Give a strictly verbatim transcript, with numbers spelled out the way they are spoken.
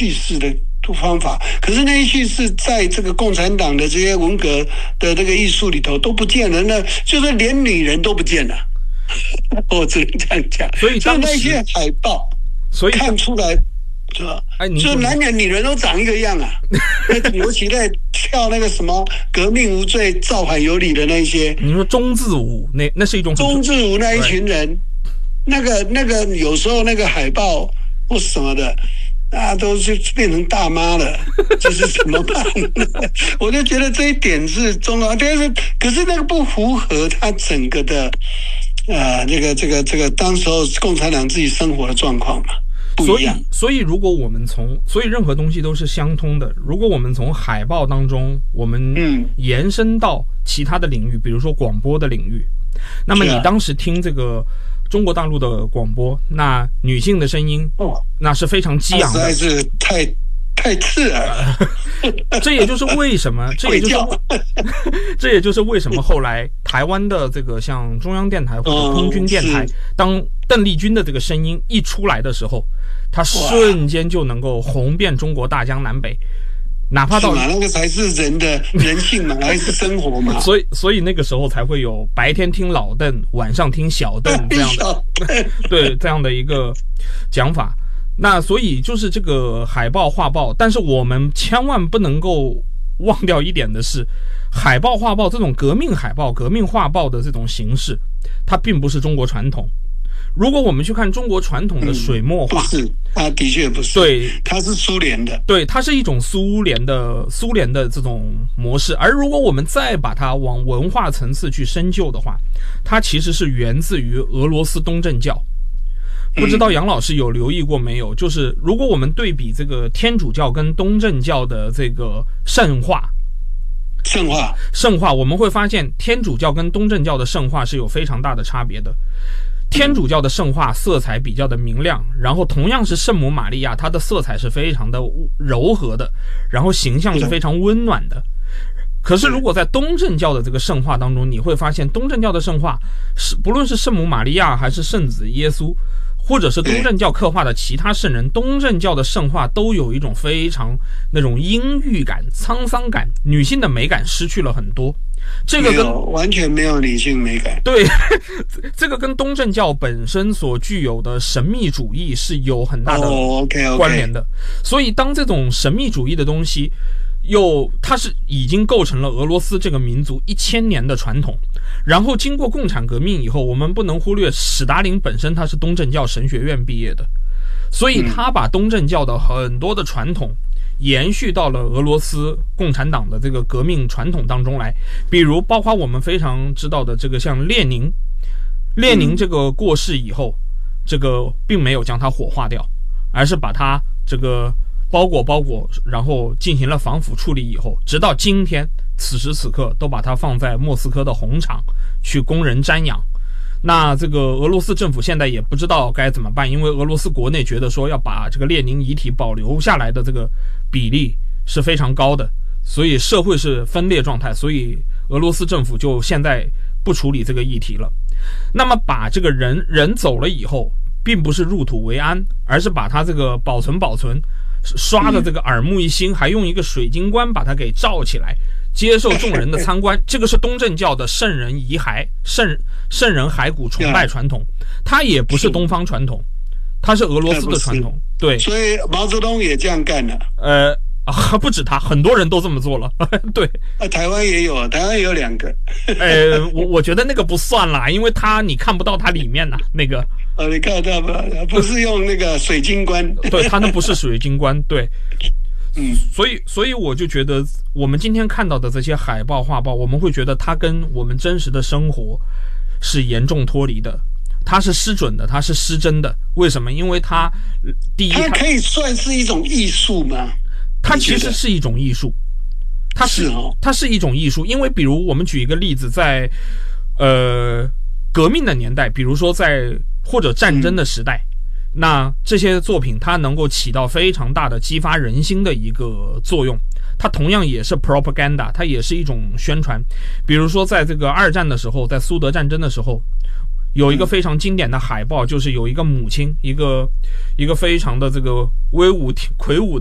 叙事的方法，可是那一叙事在这个共产党的这些文革的这个艺术里头都不见了，那就是连女人都不见了。我只能这样讲。 所以当时那些海报，所以看出来。是吧？哎，就男人女人都长一个样啊！尤其在跳那个什么“革命无罪，造反有理”的那些， 你说中字舞，那那是一种中字舞那一群人，那个那个有时候那个海报或什么的啊，都就变成大妈了，这是怎么办呢？我就觉得这一点是重要，但是可是那个不符合他整个的呃，这个这个这个当时候共产党自己生活的状况嘛。 所以，所以如果我们从，所以任何东西都是相通的。如果我们从海报当中，我们延伸到其他的领域，比如说广播的领域，那么你当时听这个中国大陆的广播，那女性的声音，那是非常激昂的， 实在是太太刺耳了。 这也就是为什么，这也就是这也就是为什么后来台湾的这个像中央电台或者空军电台，当邓丽君的这个声音一出来的时候，它瞬间就能够红遍中国大江南北，哪怕到那个才是人的人性嘛，还是生活嘛。 所以，所以那个时候才会有白天听老邓，晚上听小邓这样的，对这样的一个讲法。那所以就是这个海报画报，但是我们千万不能够忘掉一点的是，海报画报这种革命海报、革命画报的这种形式，它并不是中国传统。如果我们去看中国传统的水墨画， 嗯、不是，它的确不是， 对， 它是苏联的， 对，它是一种苏联的苏联的这种模式。而如果我们再把它往文化层次去深究的话，它其实是源自于俄罗斯东正教。不知道杨老师有留意过没有？就是如果我们对比这个天主教跟东正教的这个圣画， 圣画， 圣画，我们会发现天主教跟东正教的圣画是有非常大的差别的。天主教的圣画色彩比较的明亮，然后同样是圣母玛利亚，它的色彩是非常的柔和的，然后形象是非常温暖的。可是如果在东正教的这个圣画当中，你会发现东正教的圣画是不论是圣母玛利亚还是圣子耶稣，或者是东正教刻画的其他圣人，东正教的圣画都有一种非常那种阴郁感、沧桑感，女性的美感失去了很多。这个跟完全没有女性美感， 对，这个跟东正教本身所具有的神秘主义是有很大的关联的。 oh, okay, okay. 所以当这种神秘主义的东西又它是已经构成了俄罗斯这个民族一千年的传统，然后经过共产革命以后，我们不能忽略史达林本身他是东正教神学院毕业的，所以他把东正教的很多的传统延续到了俄罗斯共产党的这个革命传统当中来。比如包括我们非常知道的这个像列宁，列宁这个过世以后，这个并没有将他火化掉，而是把他这个包裹包裹，然后进行了防腐处理以后，直到今天此时此刻都把它放在莫斯科的红场去供人瞻仰。那这个俄罗斯政府现在也不知道该怎么办，因为俄罗斯国内觉得说要把这个列宁遗体保留下来的这个比例是非常高的，所以社会是分裂状态，所以俄罗斯政府就现在不处理这个议题了。那么把这个人人走了以后，并不是入土为安，而是把它这个保存保存，刷的这个耳目一新，还用一个水晶棺把它给罩起来，接受众人的参观。这个是东正教的圣人遗骸、圣圣人骸骨崇拜传统，它也不是东方传统，它是俄罗斯的传统。对， 所以毛泽东也这样干了。 呃，啊，不止他，很多人都这么做了。对， 啊，台湾也有，台湾也有两个。 呃，我我觉得那个不算啦，因为他你看不到它里面呐、啊，那个。 哦，你看到不？不是用那个水晶棺。 对，他那不是水晶棺，对。 嗯， 所以，所以我就觉得，我们今天看到的这些海报、画报，我们会觉得它跟我们真实的生活是严重脱离的，它是失准的，它是失真的。为什么？因为它第一， 它可以算是一种艺术吗？ 它其实是一种艺术，它是, 是、哦、它是一种艺术。因为，比如我们举一个例子，在呃革命的年代，比如说在或者战争的时代。嗯，那这些作品它能够起到非常大的激发人心的一个作用，它同样也是 propaganda， 它也是一种宣传。比如说在这个二战的时候，在苏德战争的时候，有一个非常经典的海报，就是有一个母亲，一个一个非常的这个威武魁梧的